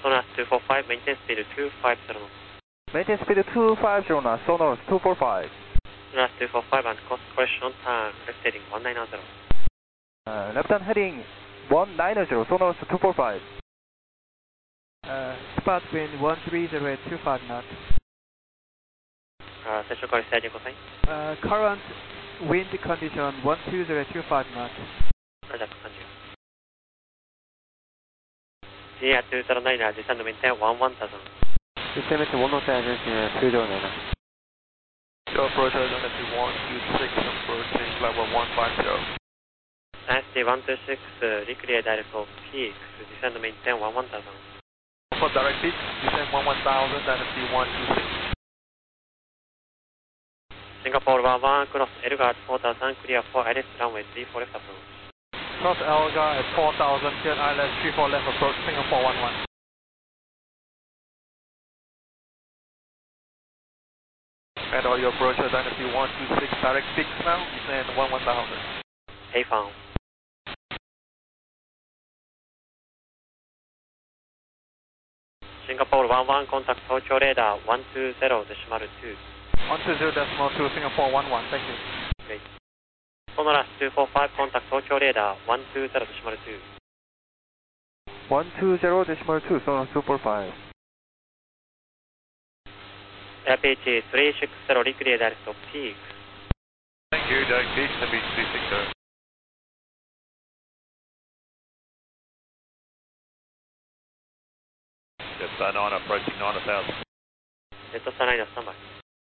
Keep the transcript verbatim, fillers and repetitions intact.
Sonar two four five, maintain speed two five zero knots. Maintain speed two five zero knots, Sonar two four five. Sonar two four five and course correction on turn, left heading one nine zero. Uh, left turn heading one nine zero, Sonar two four five. Uh, spot wind one three zero eight two five knots. Uh, session call staging cosine. Uh, current wind condition one two zero two five knots. Roger, thank you. G at two zero nine, descend to maintain one one thousand. Descend to one one thousand, two zero nine. Your approach is on to one two six, approaching level one five zero. S T one two six, uh, recreate direct for peaks, descend to maintain one one thousand. For direct peak, descend one one thousand, Dynasty one two six. Singapore one one, cross Elgar at four thousand, clear for I L S runway three four left approach. Cross Elgar at four thousand, clear I L S three four left approach, Singapore one one. And all your approach is Dynasty one two six, direct peaks now, descend one one thousand. A found. Singapore one one, contact Tokyo radar one two zero decimal two. one two zero decimal two, Singapore one one, thank you. Great. Sonoras two four five, contact Tokyo radar one two zero decimal two. one two zero decimal two, Sonar two four five. Airbridge three six zero, recreate direct for peaks. Thank you, direct peaks, the beach three six zero. Yes, uh, nine approaching nine thousand. Delta nine, standby.